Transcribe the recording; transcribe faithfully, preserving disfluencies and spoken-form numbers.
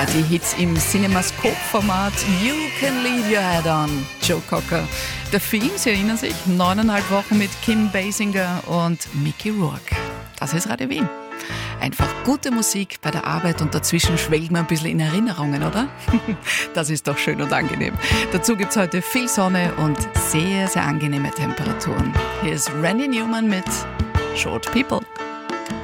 die Hits im Cinemascope-Format. You Can Leave Your Head On, Joe Cocker. Der Film, Sie erinnern sich, neuneinhalb Wochen mit Kim Basinger und Mickey Rourke. Das ist Radio Wien. Einfach gute Musik bei der Arbeit und dazwischen schwelgt man ein bisschen in Erinnerungen, oder? Das ist doch schön und angenehm. Dazu gibt es heute viel Sonne und sehr, sehr angenehme Temperaturen. Hier ist Randy Newman mit Short People.